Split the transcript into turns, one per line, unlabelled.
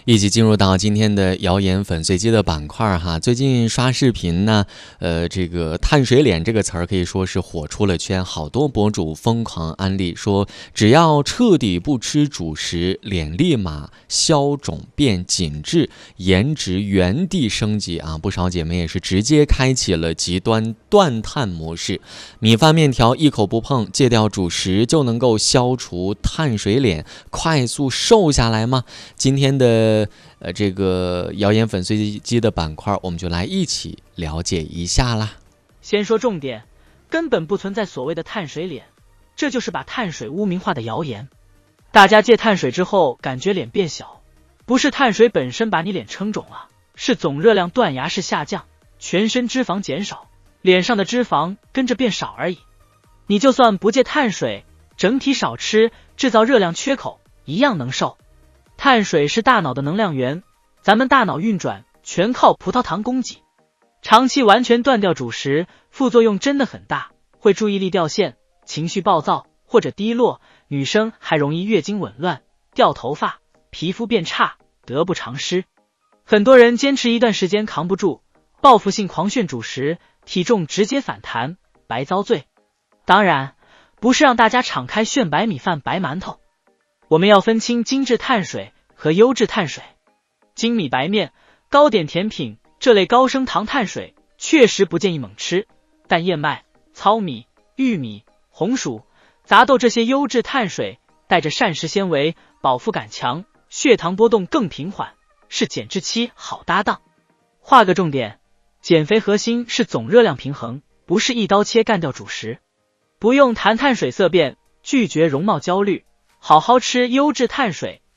一起进入到今天的谣言粉碎机的板块哈。最近刷视频呢，这个碳水脸这个词儿可以说是火出了圈，好多博主疯狂安利说，只要彻底不吃主食，脸立马消肿变紧致，颜值原地升级啊！不少姐妹也是直接开启了极端断碳模式，米饭面条一口不碰，戒掉主食就能够消除碳水脸，快速瘦下来吗？今天的这个谣言粉碎机的板块，我们就来一起了解一下啦。
先说重点，根本不存在所谓的碳水脸，这就是把碳水污名化的谣言。大家戒碳水之后感觉脸变小，不是碳水本身把你脸撑肿了，是总热量断崖式下降，全身脂肪减少，脸上的脂肪跟着变少而已。你就算不戒碳水，整体少吃，制造热量缺口，一样能瘦。碳水是大脑的能量源，咱们大脑运转全靠葡萄糖供给，长期完全断掉主食，副作用真的很大，会注意力掉线，情绪暴躁或者低落，女生还容易月经紊乱，掉头发，皮肤变差，得不偿失。很多人坚持一段时间扛不住，报复性狂炫主食，体重直接反弹，白遭罪。当然不是让大家敞开炫白米饭白馒头，我们要分清精致碳水和优质碳水。精米白面、糕点甜品这类高升糖碳水确实不建议猛吃，但燕麦、糙米、玉米、红薯、杂豆这些优质碳水带着膳食纤维，饱腹感强，血糖波动更平缓，是减脂期好搭档。划个重点，减肥核心是总热量平衡，不是一刀切干掉主食。不用谈碳水色变，拒绝容貌焦虑，好好吃优质碳水，